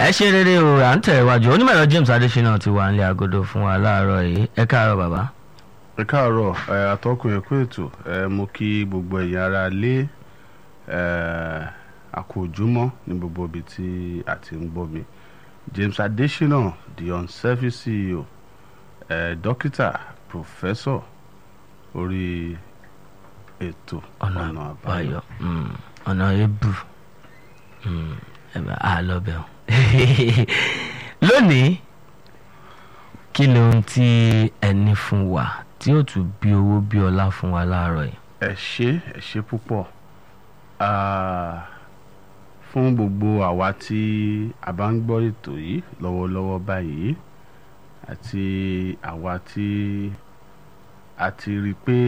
ẹ ṣe rere o à ń tẹ̀ iwájú onímọ̀ẹ̀rọ James Adésínà ti wà nílé agodo fún wa láàárọ̀ yìí ẹ káàárọ̀ bàbá. ẹ káàárọ̀ atọ́kùn ẹ̀kọ́ ètò mo kí gbogbo ẹ̀yin ará lé àkójúmọ́ ní gbogbo ibi tí a ti ń gbọ́ mi. James Adésínà the unselfish CEO dókítà pòfẹ́sọ̀ orí ètò ọ̀nà àbáyọ. ọ̀nà ebù àlọ́bẹ̀ lónìí kí lóhun tí ẹni fún wa tí ó tún bí owó bí ọlá fún wa láàárọ̀ yìí. ẹ ṣé púpọ̀ fún gbogbo àwa tí a bá ń gbọ́ ètò yìí lọ́wọ́lọ́wọ́ báyìí àti àwa tí a ti rí i pé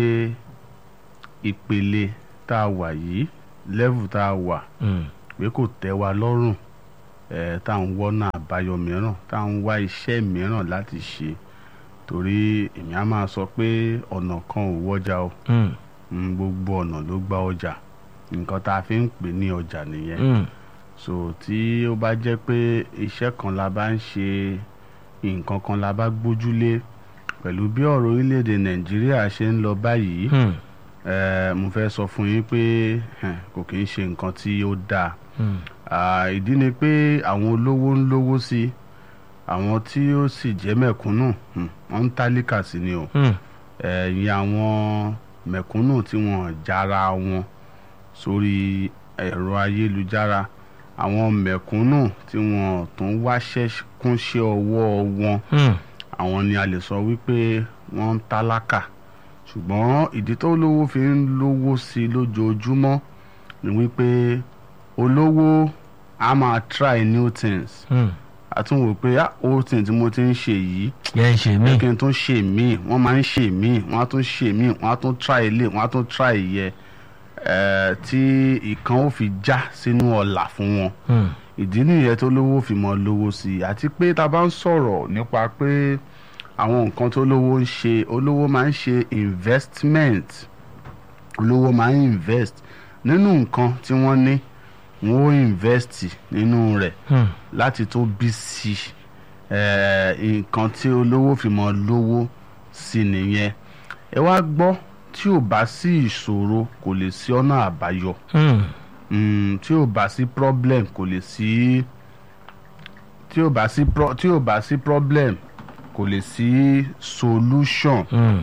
ìpele tá a wà yìí level tá a wà pé kò tẹ́ wa lọ́rùn tá à ń wọ́nà àbáyọ mìíràn tá à ń wá iṣẹ́ mìíràn láti ṣe torí èmi á máa sọ pé ọ̀nà kan ò wọ́jà o gbogbo ọ̀nà ló gba ọjà nǹkan tá a fi ń pè ní ọjà nìyẹn so tí ó bá jẹ́ pé iṣẹ́ kan la bá ń ṣe nǹkan kan la bá gbójúlé pẹ̀lú bí ọ̀rọ̀ orílẹ̀-èdè Nàìjíríà ṣe ń lọ báyìí mo fẹ́ sọ fún yín pé kò kì í ṣe nǹkan tí ó dáa ìdí ni pé àwọn olówó ń lówó sí àwọn tí ó sì jẹ́ mẹ̀kúnnù wọ́n ń tálíkà sí ni o ìyẹn àwọn mẹ̀kúnnù tí wọ́n jára wọn sórí ẹ̀rọ ayélujára àwọn mẹ̀kúnnù tí wọ́n tún wáṣẹ́ kúnṣẹ́ ọwọ́ wọn àwọn ni a lè sọ wípé wọ́n ń tálákà ṣùgbọ́n ìdí tó lówó fi ń lówó sí lójoojúmọ́ ni wípé olówó a máa try new things a tún wò pé old thing tí mo ti ń ṣe yìí kí n tún ṣe míì wọ́n máa ń ṣe míì wọ́n á tún ṣe míì wọ́n á tún try ilé wọ́n á tún try ìyẹ tí ìkan ó fi já sínú ọ̀là fún wọn ìdí nìyẹn tó lówó fi mọ lówó sí àti pé tá a bá ń sọ̀rọ̀ nípa pé àwọn nǹkan tó lówó ń ṣe olówó máa ń ṣe investment olówó máa ń invest nínú nǹkan tí wọ́n ní wọ́n ó invest nínú rẹ̀ láti tó bí sí nǹkan tí olówó fi mọ lówó sí nìyẹn ẹ wá gbọ́ tí ò bá sí ìṣòro kò lè sí ọ̀nà àbáyọ tí ò bá sí problem kò lè sí tí ò bá sí problem kò lè sí solution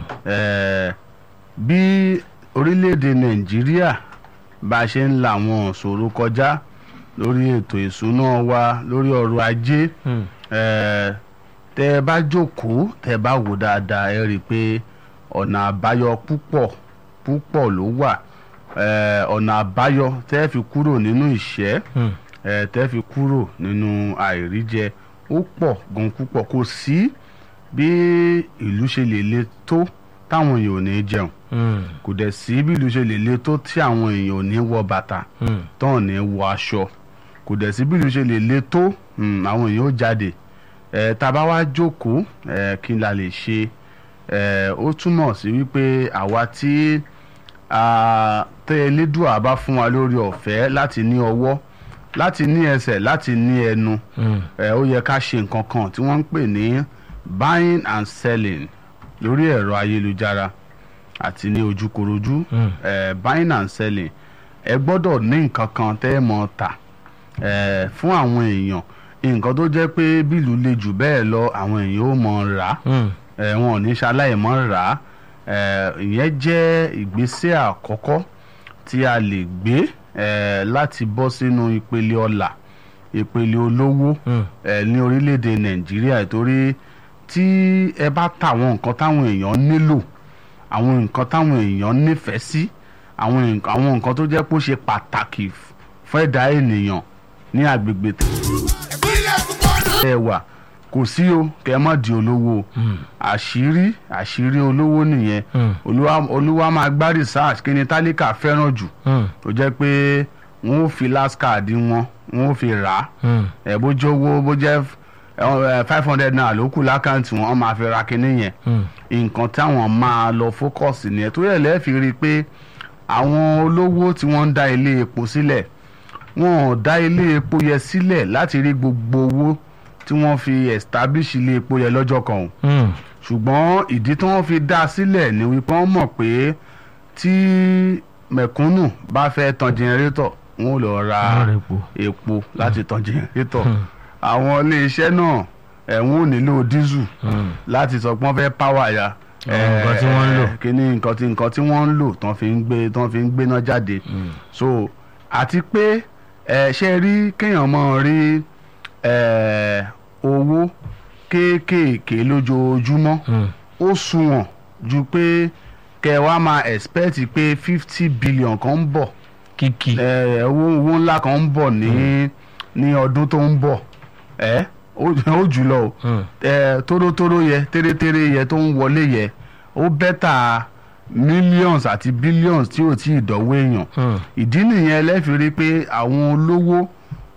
bí orílẹ̀-èdè Nàìjíríà bá a ṣe ń la àwọn ìṣòro kọjá lórí ètò ìṣúná wa lórí ọrọ̀ ajé tẹ́ ẹ bá jókòó tẹ́ ẹ bá wò dáadáa ẹ rí i pé ọ̀nà àbáyọ púpọ̀ ló wà ọ̀nà àbáyọ tẹ́ ẹ fi kúrò nínú ìṣẹ́ tẹ́ ẹ fi kúrò nínú àìríjẹ ó pọ̀ gan púpọ̀ kò sí bí ìlú ṣe lè le tó táwọn èèyàn ò ní jẹun kò dẹ̀ sí bí ìlú ṣe lè le tó tí àwọn èèyàn ò ní wọ bàtà tán ò ní wọ aṣọ kò dẹ̀ sí bí ìlú ṣe lè le tó àwọn èèyàn ó jáde tá a bá wá jókòó kí n la lè ṣe ó túmọ̀ sí wípé àwa tí tẹ́ Elédùà bá fún wa lórí ọ̀fẹ́ láti ní ọwọ́ láti ní ẹsẹ̀ láti ní ẹnu ó yẹ ká ṣe nǹkan kan tí wọ́n ń pè ní buying and selling lórí ẹ̀rọ ayélujára àti ní ojúkorojú buying and selling ẹ gbọ́dọ̀ ní nǹkan kan tẹ́ ẹ mọ̀ tà fún àwọn èèyàn nǹkan tó jẹ́ pé bílù le jù bẹ́ẹ̀ lọ àwọn èèyàn ó mọ̀ rà wọn ò ní ṣaláì mọ̀ rà ìyẹn jẹ́ ìgbésẹ̀ àkọ́kọ́ tí a lè gbé láti bọ́ sínú ìpele ọlà ìpele olówó ní orílẹ̀-èdè Nàìjíríà torí tí ẹ bá ta àwọn nǹkan táwọn èèyàn nílò àwọn nǹkan táwọn èèyàn nífẹ̀ẹ́ sí àwọn nǹkan tó jẹ́ pé ó ṣe pàtàkì fún ẹ̀dá ènìyàn ní agbègbè ẹ wà kò sí o kẹ́ má di olówó àṣírí olówó nìyẹn olúwa máa gbá research kí ni tálíkà fẹ́ràn jù tó jẹ́ pé wọ́n ó fi last card wọn wọ́n ó fi rà á bó jẹ́ owó bó jẹ́ 500 naira ló kù lákàntì wọn máa fi ra kinní yẹn nǹkan táwọn máa lọ fókọ̀sì nìyẹn tó yẹ lẹ́ẹ̀ fi rí i pé àwọn olówó tí wọ́n ń dá ilé epo sílẹ̀ wọn ò dá ilé epo yẹn sílẹ̀ láti rí gbogbo owó tí wọ́n fi establish ilé epo yẹn lọ́jọ́ kan o ṣùgbọ́n ìdí tí wọ́n fi dá a sílẹ̀ ni wípé wọ́n mọ̀ pé tí mẹ̀kúnnù bá fẹ́ tan jẹnẹrétọ̀ wọn ò lọ ra epo láti tan jẹnẹrétọ̀ àwọn iléeṣẹ́ náà wọn ò nílò dísù láti sọ pé wọ́n fẹ́ páwà ya nǹkan tí wọ́n ń lò kíní nǹkan tí wọ́n ń lò tán fi ń gbéná jáde so àti pé ṣe rí kéèyàn mọ́ rí owó kéékèèké lójoojúmọ́ ó sunwọ̀n ju pé kẹ wá máa expect pé 50 billion kan ń bọ̀ kìkì owó ńlá kan ń bọ̀ ní ọdún tó ń bọ̀ ó jùlọ tórótóró yẹ tẹ́rẹ́tẹ́rẹ́ yẹ tó ń wọlé yẹ ó bẹ́tà millions àti billions tí ò tí ì dọ̀wọ́ èèyàn ìdí nìyẹn lẹ́fìí rí pé àwọn olówó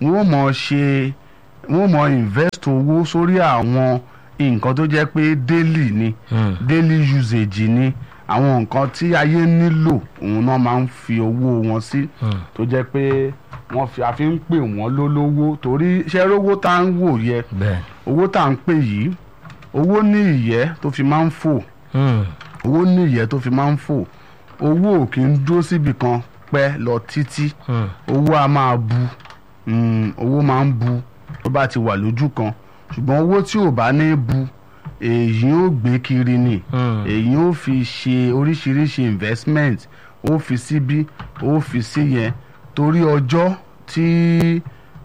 wọ́n mọ̀ invest owó sórí àwọn nǹkan tó jẹ́ pé daily ni daily usage ni àwọn nǹkan tí ayé nílò òun náà máa ń fi owó wọn sí tó jẹ́ pé wọ́n fi ń pè wọ́n lólówó torí iṣẹ́ rówó tá à ń wò yẹ owó tá à ń pè yìí owó ní ìyẹ́ tó fi máa ń fò owó ní ìyẹ́ tó fi máa ń fò owó ò kì í dúró síbi kan pẹ́ lọ títí owó a máa bu owó máa ń bu tó bá ti wà lójú kan ṣùgbọ́n owó tí ò bá ní bu èyí ó gbé kiri ni èyí ó fi ṣe oríṣiríṣi investment ó fi síbí ó fi sí yẹn torí ọjọ́ tí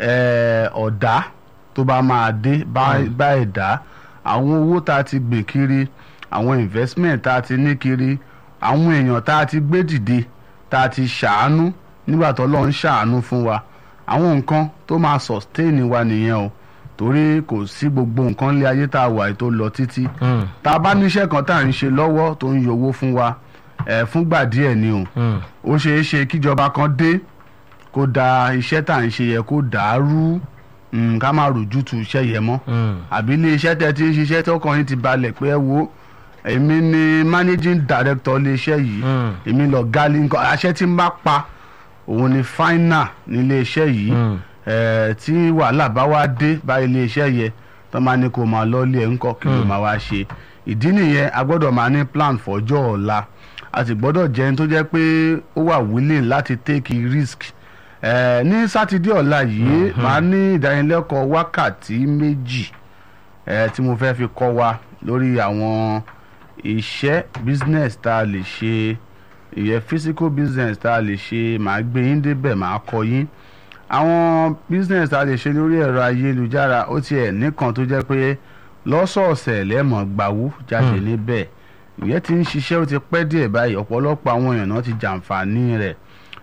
ọ̀dá tó bá máa dé bá ẹ̀dá àwọn owó tá a ti gbìn kiri àwọn investment tá a ti ní kiri àwọn èèyàn tá a ti gbé dìde tá a ti ṣàánú nígbà tó lọ́n ń ṣàánú fún wa àwọn nǹkan tó máa sustain wa nìyẹn o torí kò sí gbogbo nǹkan lé ayé tá a wà tó lọ títí tá a bá níṣẹ́ kan tá à ń ṣe lọ́wọ́ tó ń yọwó fún wa fúngbà díẹ̀ ni o ó ṣeé ṣe kíjọba kan dé kó da iṣẹ́ tá à ń ṣe yẹ kó dàrú ká má rojútu iṣẹ́ yẹn mọ́ àbí ilé iṣẹ́ tẹ́ ti ń ṣiṣẹ́ tọkàn yín ti balẹ̀ pé ẹ wo èmi ni managing director ilé iṣẹ́ yìí èmi lọ gálí nǹkan àṣẹ tí ń bá pa òun ni final nílé iṣẹ́ yìí tí wàhálà bá wá dé bá ilé iṣẹ́ yẹ tó máa ní kó máa lọ́ọ́lé ẹ̀ ńkọ́ kí ló máa wá ṣe ìdí nìyẹn a gbọ́dọ̀ máa ní plan fọ́jọ́ ọ̀la a sì gbọ́dọ̀ jẹ́ ẹni tó jẹ́ pé ó wà willing láti take risk ní sátidé ọ̀la yìí máa ní ìdánilẹ́kọ̀ọ́ wákàtí méjì tí mo fẹ́ fi kọ́ wa lórí àwọn iṣẹ́ business tá a lè ṣe ìyẹn physical business tá a lè ṣe màá gbé yín débẹ̀ màá kọ́ yín àwọn business tá a lè ṣe lórí ẹ̀rọ ayélujára ó tiẹ̀ nìkan tó jẹ́ pé lọ́sọ̀ọ̀sẹ̀ lẹ́mọ̀ gbàwó jáde níbẹ̀ ìyẹn ti ń ṣiṣẹ́ ó ti pẹ́ díẹ̀ báyìí ọ̀pọ̀lọpọ̀ àwọn èèyàn náà ti jàǹfààní rẹ̀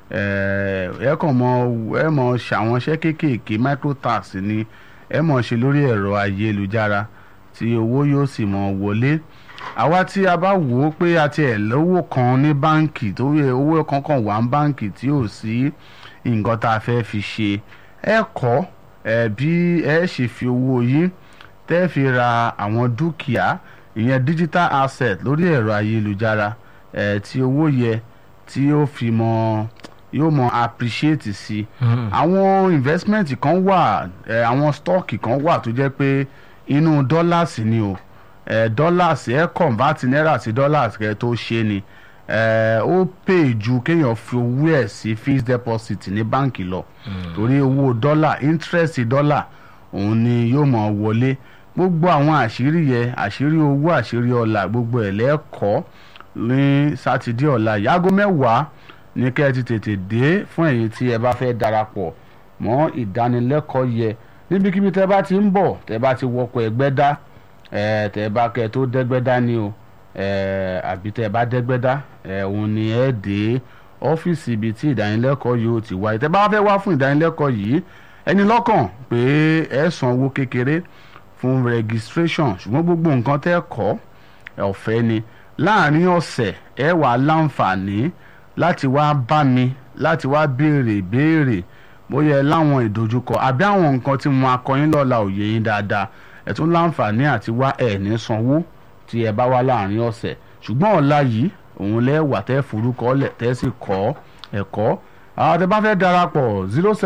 ẹ kàn mọ̀ ṣàwọn iṣẹ́ kéékèèké microtax ni ẹ mọ̀ ṣe lórí ẹ̀rọ ayélujára tí owó yóò sì mọ̀ wọlé àwa tí a bá wò ó pé a tiẹ̀ lówó kan ní báǹkì tó yẹ owó kankan wà ní báǹkì tí ò sí nǹkan tá a fẹ́ fi ṣe ẹ kọ́ bí ẹ ṣe fi owó yín tẹ́ fi ra àwọn dúkìá ìyẹn digital asset lórí ẹ̀rọ ayélujára tí owó yẹ tí ó fi mọ yóò mọ appreciate sí àwọn investment kan wà àwọn stock kan wà tó jẹ́ pé inú dollars ni o dollars ẹ convert naira sí dollars kẹ tó ṣe ni ó pay ju kéèyàn fi owó ẹ̀ sí fixed deposit ní báǹkì lọ torí owó dọ́là interest dọ́là òun ni yóò mọ̀ wọlé gbogbo àwọn àṣírí yẹ àṣírí owó àṣírí ọlà gbogbo ẹ̀ lẹ́ẹ̀kọ́ ní sátidé ọ̀la yàgò mẹ́wàá ní kẹ́ ẹ ti tètè dé fún èyí tí ẹ bá fẹ́ darapọ̀ mọ́ ìdánilẹ́kọ̀ọ́ yẹ níbikíbi tẹ́ bá ti ń bọ̀ tẹ́ bá ti wọkọ̀ Ẹgbẹ́dá tẹ́ bá kẹ́ tó dẹ́gbẹ́dá ni o àbí tẹ́ bá dẹ́gbẹ́dá òun ni ẹ dé ọ́fíìsì ibi tí ìdánilẹ́kọ̀ọ́ yìí ó ti wáyé tẹ́ bá fẹ́ wá fún ìdánilẹ́kọ̀ọ́ yìí ẹni lọ́kàn pé ẹ san owó kékeré fún registration ṣùgbọ́n gbogbo nǹkan tẹ́ kọ́ ọ̀fẹ́ ni láàrin ọ̀sẹ̀ ẹ wà láǹfààní láti wá bá mi láti wá béèrè ìbéèrè bóyá ẹ láwọn ìdojúkọ àbí àwọn nǹkan tí mo akọyín lọ́la òye yín dáadáa ẹ tún láǹfààní àti wá ẹ̀ ní sanwó tí ẹ bá wá láàrin ọ̀sẹ̀ ṣùgbọ́n ọ̀la yìí òun lẹ́wà tẹ́ forúkọ lẹ̀ tẹ́ sì kọ́ ẹ̀kọ́ tẹ́ bá fẹ́ darapọ̀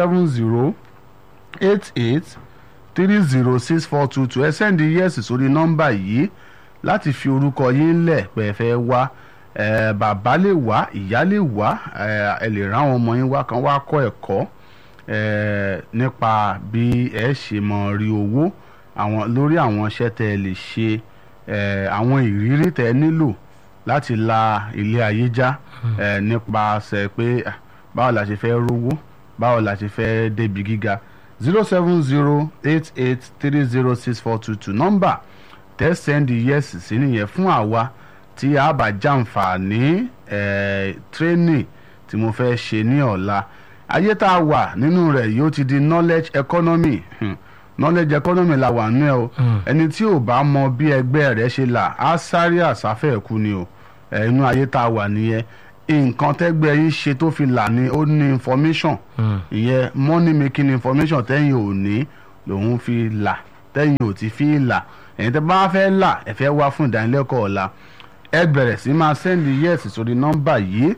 07088306422 ẹ sẹ́ndì yẹ́sì sórí nọ́mbà yìí láti fi orúkọ yín lẹ̀ pé ẹ fẹ́ wá bàbá lè wá ìyá lè wá ẹ lè rán àwọn ọmọ yín wá kan wá kọ́ ẹ̀kọ́ nípa bí ẹ ṣe mọ rí owó lórí àwọn iṣẹ́ tẹ́ ẹ lè ṣe àwọn ìrírí tẹ́ ẹ nílò láti la ilé ayé já nípasẹ̀ pé báwo la ṣe fẹ́ rówó báwo la ṣe fẹ́ débi gíga 07088306422 nọ́mbà tẹ́ sẹ́ndì yẹ́sì sí nìyẹn fún àwa tí a bá jàǹfààní training tí mo fẹ́ ṣe ní ọ̀la ayé tá a wà nínú rẹ̀ yóò ti di knowledge economy knowledge economy la wà nínú ẹ o ẹni tí ò bá mọ bí ẹgbẹ́ rẹ̀ ṣe là á sáré àsáfẹ́ ẹ̀kú ni o inú ayé tá a wà nìyẹn nǹkan tẹ́gbẹ́ yín ṣe tó fi là ní ó ní information ìyẹn money making information tẹ́yìn ò ní lòun fi là tẹ́yìn ò ti fi là ẹ̀yin tẹ́ bá fẹ́ là ẹ fẹ́ wá fún ìdánilẹ́kọ̀ọ́ ọ̀la ẹ bẹ̀rẹ̀ sí máa send yes sórí nọ́mbà yìí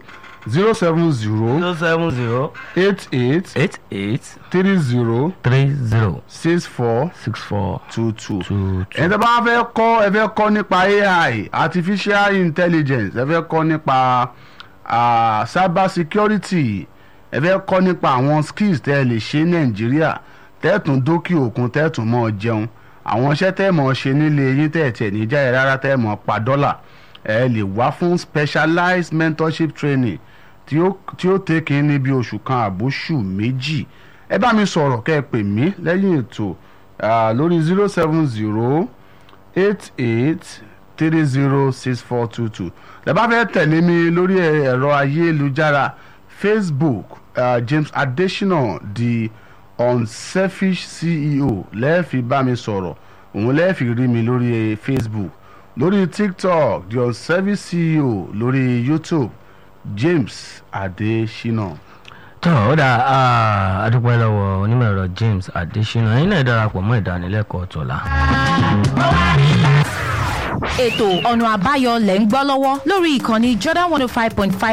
070 88 30 64 64 22 ẹ̀yin tẹ́ bá fẹ́ ẹ fẹ́ kọ́ nípa AI artificial intelligence ẹ fẹ́ kọ́ nípa cyber security ẹ fẹ́ kọ́ nípa àwọn skills tẹ́ ẹ lè ṣe ní Nàìjíríà tẹ́ẹ̀tún dókè òkun tẹ́ẹ̀tún mọ́ jẹun àwọn iṣẹ́ tẹ́ mọ̀ ṣe nílé yín tẹ́ẹ̀tẹ̀ níjà ẹ̀ rárá tẹ́ mọ̀ pa dọ́là ẹ lè wá fún specialized mentorship training tí ó tẹ́kìn níbi oṣù kan àbóṣù méjì ẹ bá mi sọ̀rọ̀ kẹ́ ẹ pè mí lẹ́yìn ètò lórí 07088306422 lẹ bá fẹ́ tẹ̀lé mi lórí ẹ̀rọ ayélujára Facebook James Adesina the unselfish CEO lẹ́ẹ̀fi bá mi sọ̀rọ̀ òun lẹ́ẹ̀fi rí mi lórí Facebook lórí TikTok the unselfish CEO lórí YouTube James Adesina. tó ó dà adúpẹ́ lọ́wọ́ onímọ̀ ẹ̀rọ James Adesina ẹ̀yin náà darapọ̀ mọ́ ìdánilẹ́kọ̀ọ́ tọ̀la. ètò ọ̀nà àbáyọ lẹ̀ ń gbọ́ lọ́wọ́ lórí ìkànnì Jordan 105.5